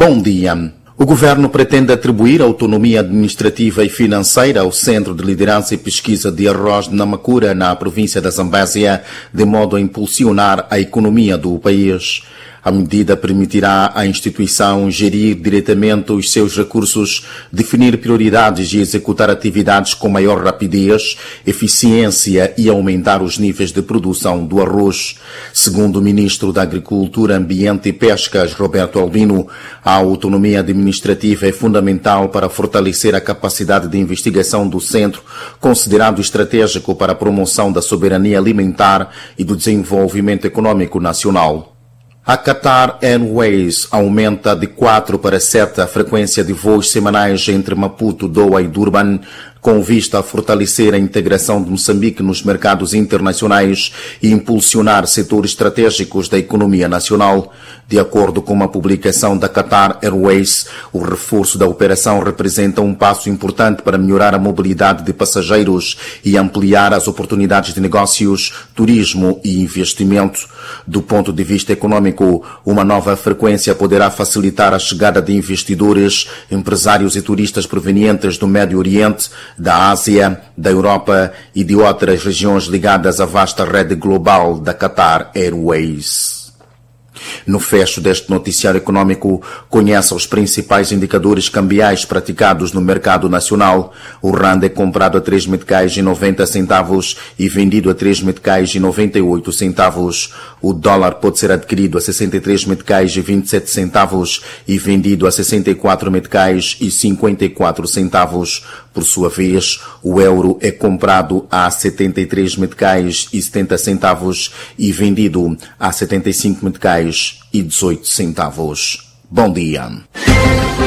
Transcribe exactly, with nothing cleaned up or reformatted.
Bom dia. O Governo pretende atribuir autonomia administrativa e financeira ao Centro de Liderança e Pesquisa de Arroz de Namakura, na província da Zambésia, de modo a impulsionar a economia do país. A medida permitirá à instituição gerir diretamente os seus recursos, definir prioridades e executar atividades com maior rapidez, eficiência e aumentar os níveis de produção do arroz. Segundo o Ministro da Agricultura, Ambiente e Pescas, Roberto Albino, a autonomia administrativa é fundamental para fortalecer a capacidade de investigação do centro, considerado estratégico para a promoção da soberania alimentar e do desenvolvimento econômico nacional. A Qatar Airways aumenta de quatro para sete a frequência de voos semanais entre Maputo, Doha e Durban, com vista a fortalecer a integração de Moçambique nos mercados internacionais e impulsionar setores estratégicos da economia nacional. De acordo com uma publicação da Qatar Airways, o reforço da operação representa um passo importante para melhorar a mobilidade de passageiros e ampliar as oportunidades de negócios, turismo e investimento. Do ponto de vista econômico, uma nova frequência poderá facilitar a chegada de investidores, empresários e turistas provenientes do Médio Oriente, da Ásia, da Europa e de outras regiões ligadas à vasta rede global da Qatar Airways. No fecho deste noticiário econômico, conheça os principais indicadores cambiais praticados no mercado nacional. O rand é comprado a três meticais e noventa centavos e vendido a três meticais e noventa e oito centavos. O dólar pode ser adquirido a sessenta e três meticais e vinte e sete centavos e vendido a sessenta e quatro meticais e cinquenta e quatro centavos. Por sua vez, o euro é comprado a setenta e três meticais e setenta centavos e vendido a setenta e cinco meticais e dezoito centavos. Bom dia.